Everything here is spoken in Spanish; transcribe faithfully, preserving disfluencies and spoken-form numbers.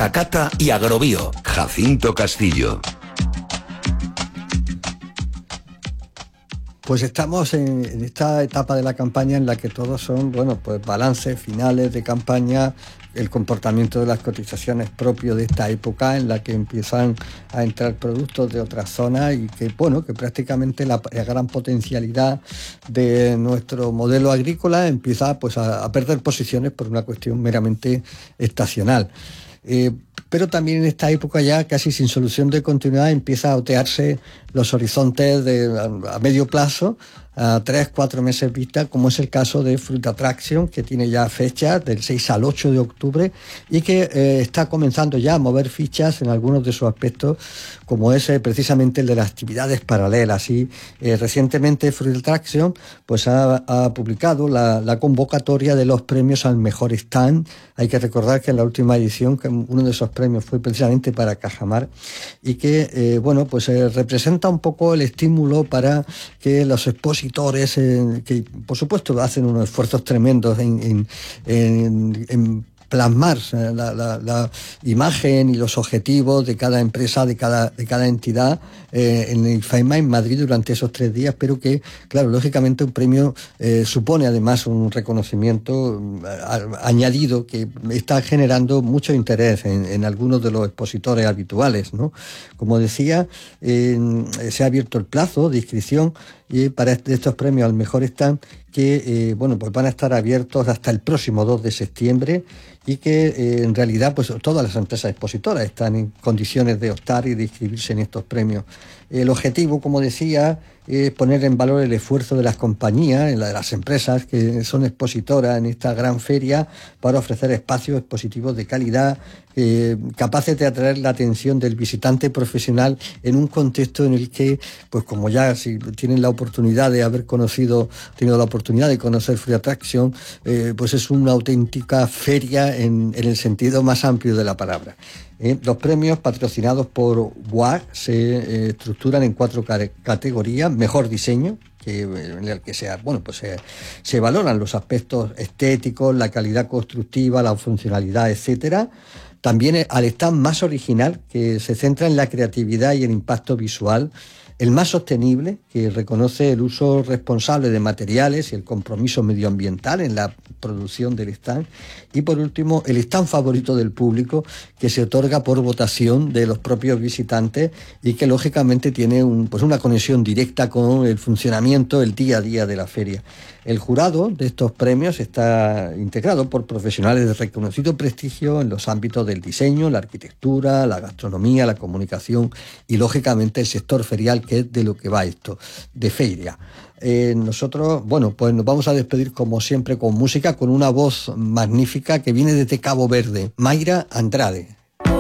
Zacata y Agrobio. Jacinto Castillo. Pues estamos en, en esta etapa de la campaña en la que todos son, bueno, pues balances finales de campaña, el comportamiento de las cotizaciones propio de esta época en la que empiezan a entrar productos de otras zonas y que, bueno, que prácticamente la, la gran potencialidad de nuestro modelo agrícola empieza pues a, a perder posiciones por una cuestión meramente estacional. Eh, pero también en esta época ya casi sin solución de continuidad empieza a otearse los horizontes de, a, a medio plazo, a tres, cuatro meses vista, como es el caso de Fruit Attraction, que tiene ya fecha del seis al ocho de octubre y que eh, está comenzando ya a mover fichas en algunos de sus aspectos, como es eh, precisamente el de las actividades paralelas. Y eh, recientemente Fruit Attraction pues ha, ha publicado la, la convocatoria de los premios al mejor stand. Hay que recordar que en la última edición que uno de esos premios fue precisamente para Cajamar y que eh, bueno pues eh, representa un poco el estímulo para que los expositores Eh, que por supuesto hacen unos esfuerzos tremendos en, en, en, en plasmar la, la, la imagen y los objetivos de cada empresa, de cada, de cada entidad eh, en el IFEMA en Madrid durante esos tres días, pero que, claro, lógicamente un premio eh, supone además un reconocimiento eh, añadido que está generando mucho interés en, en algunos de los expositores habituales, ¿no? Como decía, eh, se ha abierto el plazo de inscripción y para estos premios al mejor stand que eh, bueno pues van a estar abiertos hasta el próximo dos de septiembre y que eh, en realidad pues todas las empresas expositoras están en condiciones de optar y de inscribirse en estos premios. El objetivo, como decía, es poner en valor el esfuerzo de las compañías, de las empresas que son expositoras en esta gran feria para ofrecer espacios expositivos de calidad eh, capaces de atraer la atención del visitante profesional en un contexto en el que, pues como ya si tienen la oportunidad de haber conocido, tenido la oportunidad de conocer Fruit Attraction, eh, pues es una auténtica feria en, en el sentido más amplio de la palabra. Eh, los premios patrocinados por W A C se eh, estructuran en cuatro categorías: mejor diseño, que, en el que se, bueno, pues se, se valoran los aspectos estéticos, la calidad constructiva, la funcionalidad, etcétera. También al stand más original, que se centra en la creatividad y el impacto visual. El más sostenible, que reconoce el uso responsable de materiales y el compromiso medioambiental en la producción del stand. Y por último, el stand favorito del público, que se otorga por votación de los propios visitantes y que lógicamente tiene un, pues una conexión directa con el funcionamiento, el día a día de la feria. El jurado de estos premios está integrado por profesionales de reconocido prestigio en los ámbitos del diseño, la arquitectura, la gastronomía, la comunicación y lógicamente el sector ferial, que es de lo que va esto, de feria. Eh, nosotros, bueno, pues nos vamos a despedir como siempre con música, con una voz magnífica que viene desde Cabo Verde, Mayra Andrade.